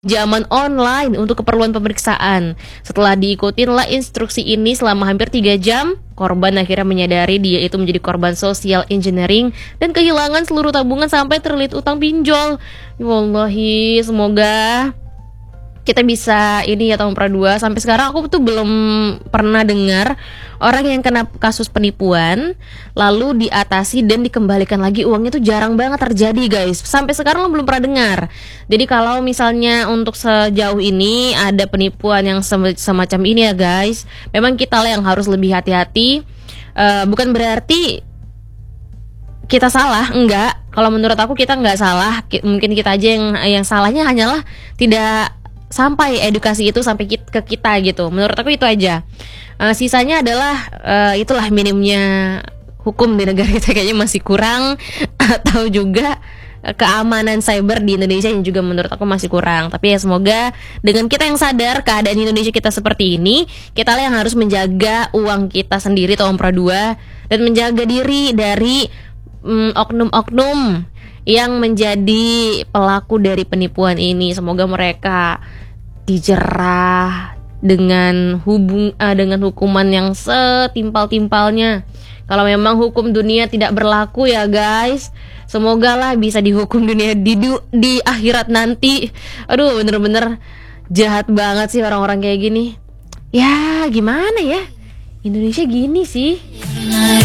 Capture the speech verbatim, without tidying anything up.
Pinjaman online untuk keperluan pemeriksaan. Setelah diikutinlah instruksi ini selama hampir tiga jam, korban akhirnya menyadari dia itu menjadi korban social engineering dan kehilangan seluruh tabungan sampai terlilit utang pinjol. Ya wallahi, semoga kita bisa ini ya tahun pra dua. Sampai sekarang aku tuh belum pernah dengar orang yang kena kasus penipuan lalu diatasi dan dikembalikan lagi uangnya, tuh jarang banget terjadi guys. Sampai sekarang lo belum pernah dengar. Jadi kalau misalnya untuk sejauh ini ada penipuan yang sem- semacam ini ya guys, memang kita lah yang harus lebih hati-hati. Uh, bukan berarti kita salah, enggak. Kalau menurut aku kita enggak salah. Ki- mungkin kita aja yang yang salahnya hanyalah tidak sampai edukasi itu sampai ke kita gitu. Menurut aku itu aja. Uh, sisanya adalah uh, itulah minimnya hukum di negara kita kayaknya masih kurang, atau juga uh, keamanan cyber di Indonesia yang juga menurut aku masih kurang. Tapi ya semoga dengan kita yang sadar keadaan Indonesia kita seperti ini, kita lah yang harus menjaga uang kita sendiri tahun pra dua dan menjaga diri dari um, oknum-oknum yang menjadi pelaku dari penipuan ini. Semoga mereka dijerah dengan hubung uh, dengan hukuman yang setimpal-timpalnya. Kalau memang hukum dunia tidak berlaku ya guys, semoga lah bisa dihukum dunia di du- di akhirat nanti. Aduh, bener-bener jahat banget sih orang-orang kayak gini. Ya gimana ya, Indonesia gini sih.